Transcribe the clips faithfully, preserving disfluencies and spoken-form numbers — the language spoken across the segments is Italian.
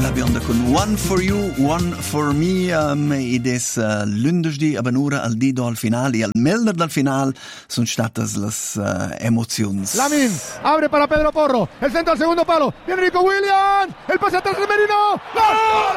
la bionda con One for You, One for Me, um, ed es uh, lunedì a Benura al dido al finale, al melder del final sono state las uh, emozioni. Lamin abre para Pedro Porro, el centro al segundo palo, viene Nico Williams, el pase atrás de Merino, ¡gol!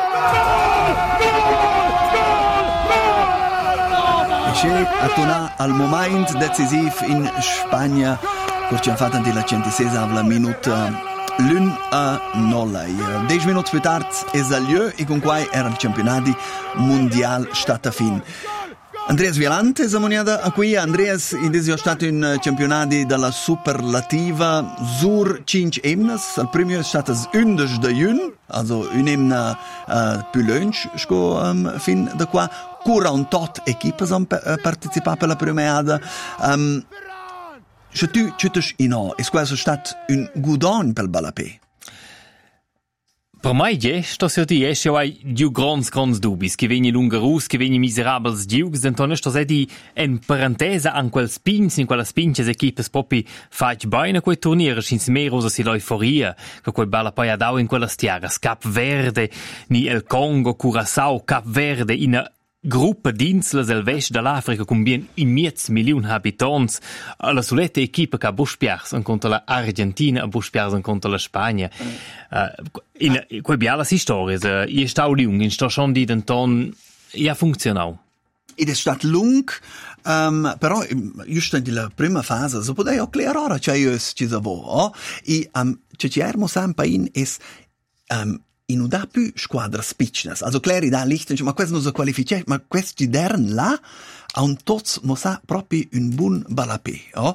E c'è a tornare al momento decisivo in Spagna, perché hanno fatto la centesesima minuta l'un a nolla. Dieci minuti più tardi è Zalieu e con cui era il campionato mondiale stata fin. Andreas Violante è moniata a qui. Andreas, è stato un campionato della superlativa sur cinque emnes. Il primo è stato undici da un, also un emna uh, più lunch, sco um, fin da qua. quarantotto equipe hanno partecipato per la prima ada. Um, Se tu cittadini in o, è questo stato un gudon per il Balapé? Per me, gesto, se ti esce, hai due grandi, grandi dubbi. Che vieni lungarus, che vieni miserabili diugs, entonces, sto se di en parentesa an quel spins, in quella spinches equipes proprio fac bene quei turnieri, in smerosa si l'euforia, che quel Balapé ha dato in quella stiaga, Cap Verde, ni el Congo, Curaçao, Cap Verde, in Gruppa d'inslas del vest dell'Africa con bien in miez milioni abitanti, la soletta equipa che ha buspiars contro la Argentina, a buspiars contro la Spagna. Uh, in quei biala si stories, uh, io stavo lung, in sto schon di denton, ja funzionau. Ed è stato lungo, um, però giusto nella prima fase, so poteva chiarare cioè io ci sapevo, oh? E um, c'è ci ermo sempre in es um, in uda più squadra spiccinas. Also Clary da Lichten, ma questo non si qualifica, ma questi dern là a un tots mo sa proprio un buon Balapé, oh?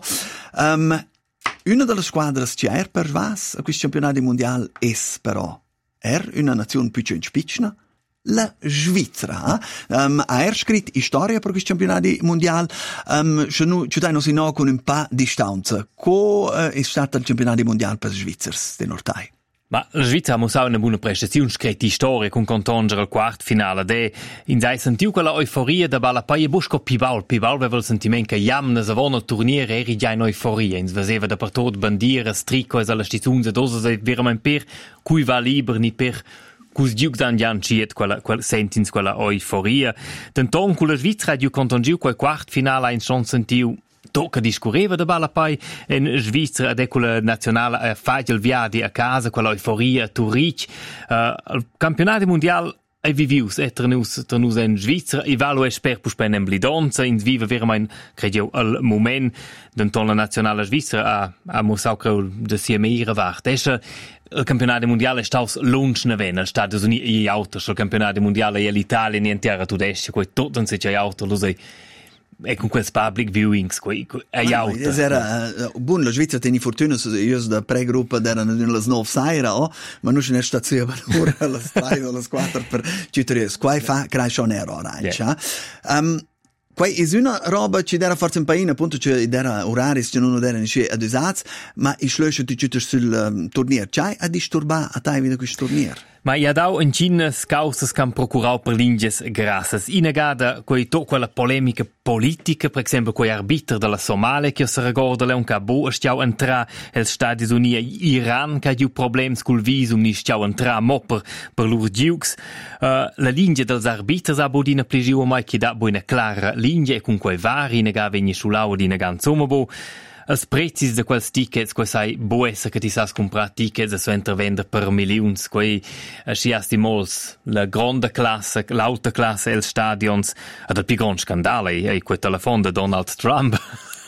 Um, una delle squadre che è per vas a questo campionato mondiale è però è una nazione più spiccina, la Svizzera. Um, ha er scritto storia per questo campionato mondiale, um, ci danno si no con un po' di distanza. Come è stato il campionato mondiale per i svizzeri di Nortai? Ma la Svizzera ha mostrato una buona prestazione, scritta storia con contongere al quarto finale. De, in sei sentiu quella euforia da Balapé e busco Pibaul. Pibaul aveva il sentimento che jamne savona turnier eri già in euforia. In vedeva da per tot bandiere, stricco e alla stizzunze, dose veramente per cui va libero, ni per cus giugs an jan ciet quella, quella sentins, quella euforia. Denton con la Svizzera ha giù contongiu quel quarto finale in son sentiu tocca discorreva da Balapé in Svizzera ed è quella nazionale a fare il viaggio a casa, quella euforia a Zurich. Uh, il campionato mondiale è vivius, è trenus, trenus in Svizzera e valo è sper per spenen blidonza, in vive veramente, credo, al moment denton la nazionale svizzera ha, ha mostrau creu de sia meira vart. Esce il campionato mondiale è stato lunch neven, al Stati Uniti e auto, il campionato mondiale è l'Italia in terra tudesce, quei tutto non si c'è auto, lo sai. E con quels public viewings quei ai auto. Es era uh, buon la Svizzera teni fortuna io da pregruppa erano nelle nove saira, oh, ma non c'è stazione ora la strada la quattro per cittadini. Quai fa crai schon errore, yeah. Um Quai è una roba ci dera forse un paio, appunto ci dera orari, se non era in ad usats, ma i schlösche ti città sul um, turnier. C'hai a disturba a tai vida questo turnier? Ma ja dau in Cinas causas can procurau per linges grassas. Inagada quei to quella polemica politica, per esempio quei arbiter della Somalia che si ricorda le un cabo stiau entra el Stati Uniti Iran che ha giù problems col visum ni stiau entra mo per per lur giux. Uh, la linea dels arbiters ha bodina plegiu mai che da buona clara linea e con quei vari nega vegni sulau di negan somabo. Als prezis de quels tickets, quei sai boessa che ti sas comprar tickets e so intervender per milions, quei sciasti mols, la grande classe, l'alta classe els stadions, ad il più grand scandale, e quel telefon de Donald Trump.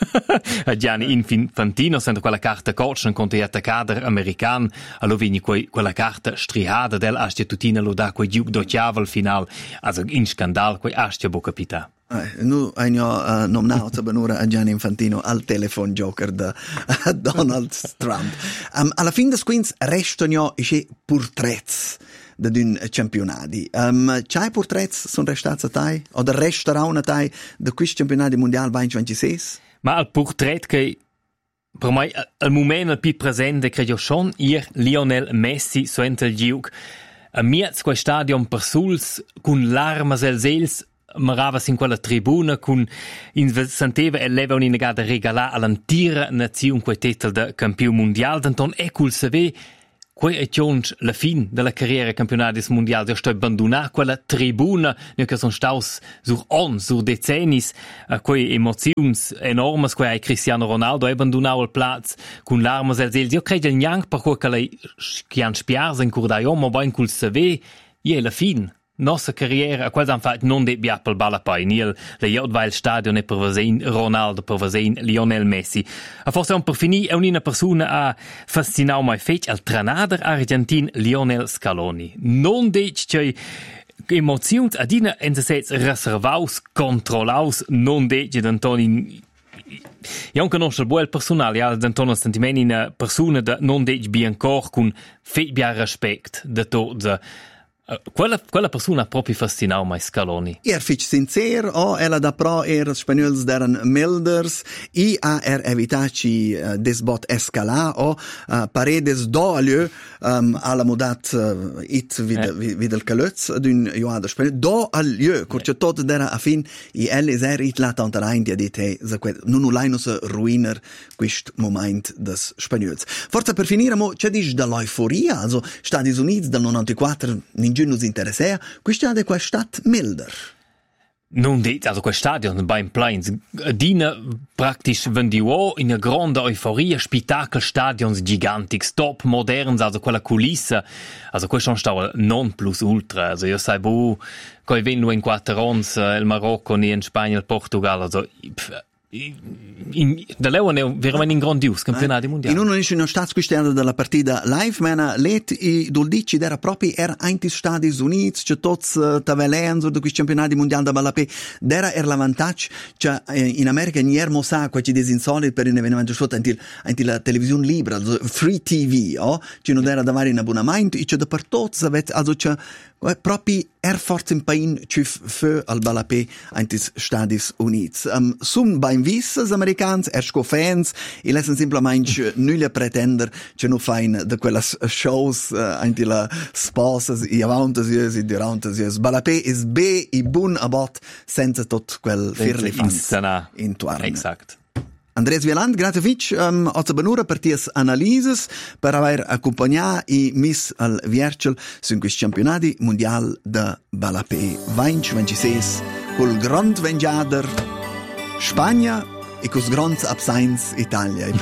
A Gianni Infantino sente quella carta coach contro gli attaccader american, allo vini quei, quella carta strihada del astia tutina lo da quei giug do chiave al final, also in scandal quei astia bo capita. Eh, nu hanno uh, nominato benora a Gianni Infantino al telephone joker da uh, Donald Trump. Um, alla fine des quins restano i portrets da un campionato. Um, c'hai portrets sono restati a te? O da restaurano a te da questo campionato mondiale duemilaventisei? Ma il portret che per me al momento più presente credo schon ir Lionel Messi so entel giug a miez quel stadion per suls con l'armas els els maravas in quella tribuna con in senteva e leva un'inegada regala all'antira nazione quel titel da campione mondiale denton e cul save Quei è tionch la fin della carriera campionati mondiali, io sto abbandonando quella tribuna, noi che sono staus sur on, sur decennis, uh, quei emozions enormes, quei ai Cristiano Ronaldo ha abbandonato il platz con l'armas als els. Io credo neanche per quel che lei chian spiars in curdaion, ma ben cul save, e la fin. Nostra carriera, quasi han fatto non debbia per balapai, ni il leiot va il stadio ne per vasein Ronaldo, per vasein Lionel Messi. A forse un per finì è un'ina persona a fascinau mai fec al tranader argentin Lionel Scaloni. Non dec che emozions adina en se sets reservaus, controlaus, non dec ed Antoni io non conosco il buon personale, ja, d'Antonio sentimenti una persona da non dec bi ancor con fe bia respect de tots. Quella, quella persona ha proprio fascinato mai Scaloni. Er fich sincer, o ella da pro er spagnols deren milders, i a er evitaci uh, desbot escala, o uh, paredes do alieu um, alla modat uh, it vid, eh. vid, vid el calöz d'un joada spagnol, do alieu, curce eh. tot dera a fin, i el es er it la tanta rein, dia dit, hey, non ulai no se ruiner quist moment des spagnols. Forza per finire, mo, c'è dici dall'euforia, also Stati Uniti del novantaquattro, ninja nos interessa, questa è questa stat milder. Non dit, also quel stadion beim Plains, dina praktisch vendiu in una grande euforia, Spitakelstadions gigantics, top moderns, also quella culissa, also questo stava non plus ultra, also io sai bu, coi venno in quattro ons, il Marocco, ni in Spagna, il Portugal, also pff, in da Leon è veramente in grandios campionati eh, mondiali. In uno non stato questa della partita live, ma let i doldici era proprio era anti Stati Uniti, che tots tavelen sur de questi campionati mondiali da Balapé, dera er l'avantaggio che in America ni ermo sa qua ci desinsolid per un evento shot anti anti la televisione libera, also free T V, oh, ci non era da vari in abbonamento e che da per tots avet also che proprio er forza in pain ci fe al Balapé anti Stati Uniti. Um, sum beim Visses americans, ersco fans, e lassen simplemente nulla pretender che non fain de quelles shows uh, anti la sposes e avantes e durantes. Balapé is be i bun abot senza tot quel firli fans intuarne. Exact. Andreas Wieland, grazie fich, um, oza benura per ties analises, per aver accompagnato i miss al Viercel su questi campionati mondiali de Balapé venti ventisei col grand vengiader Spagna e cos grands abseins Italia.